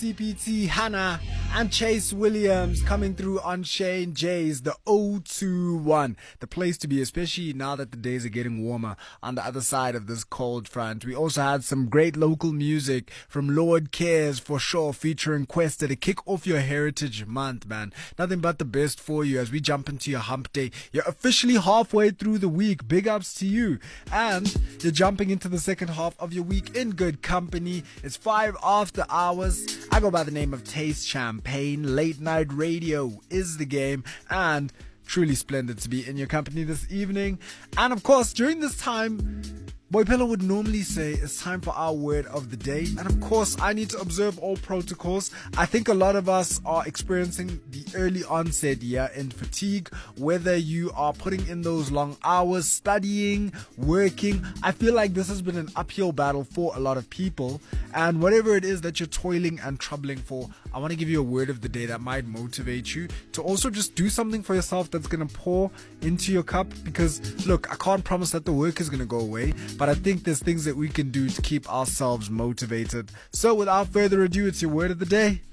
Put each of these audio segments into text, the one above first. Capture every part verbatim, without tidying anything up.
C P T, Hannah, and Chase Williams coming through on Shane J's, the oh two one. The place to be, especially now that the days are getting warmer on the other side of this cold front. We also had some great local music from Lord Cares for sure, featuring Questa to kick off your Heritage Month, man. Nothing but the best for you as we jump into your hump day. You're officially halfway through the week. Big ups to you. And you're jumping into the second half of your week in good company. It's five after hours. I go by the name of Taste Champagne. Late night radio is the game, and truly splendid to be in your company this evening. And of course, during this time, Boipelo would normally say it's time for our word of the day. And of course, I need to observe all protocols. I think a lot of us are experiencing the early onset year-end fatigue, whether you are putting in those long hours, studying, working. I feel like this has been an uphill battle for a lot of people. And whatever it is that you're toiling and troubling for, I want to give you a word of the day that might motivate you to also just do something for yourself that's going to pour into your cup. Because look, I can't promise that the work is going to go away, but I think there's things that we can do to keep ourselves motivated. So without further ado, it's your word of the day.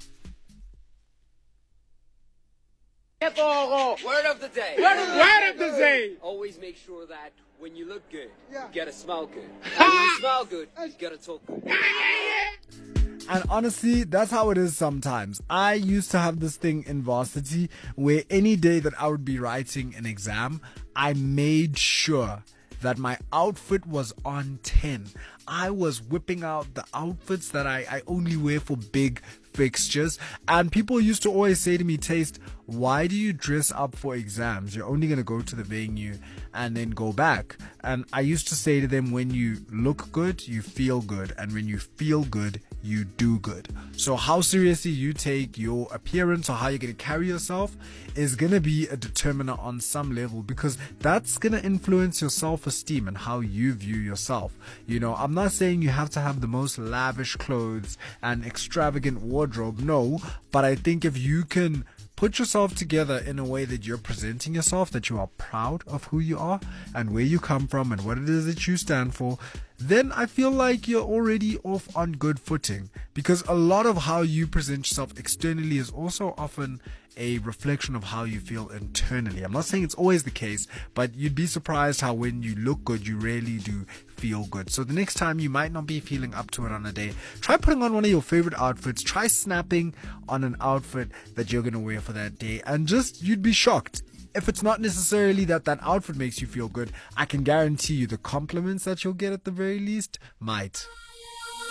Word of the day. Word of, word of the day. Always make sure that when you look good, Yeah. you gotta smell good. When you smell good, you gotta talk good. And honestly, that's how it is sometimes. I used to have this thing in varsity where any day that I would be writing an exam, I made sure that my outfit was on ten. I was whipping out the outfits that I, I only wear for big fixtures. And people used to always say to me, Taste, why do you dress up for exams? You're only going to go to the venue and then go back. And I used to say to them, when you look good, you feel good. And when you feel good, you do good. So how seriously you take your appearance or how you're going to carry yourself is going to be a determiner on some level, because that's going to influence your self-esteem and how you view yourself. You know, I'm not saying you have to have the most lavish clothes and extravagant wardrobe, no, but I think if you can put yourself together in a way that you're presenting yourself, that you are proud of who you are and where you come from and what it is that you stand for, then I feel like you're already off on good footing. Because a lot of how you present yourself externally is also often a reflection of how you feel internally. I'm not saying it's always the case, but you'd be surprised how when you look good, you really do feel good. So the next time you might not be feeling up to it on a day, try putting on one of your favorite outfits. Try snapping on an outfit that you're going to wear for that day, and just, you'd be shocked. If it's not necessarily that that outfit makes you feel good, I can guarantee you the compliments that you'll get at the very least might.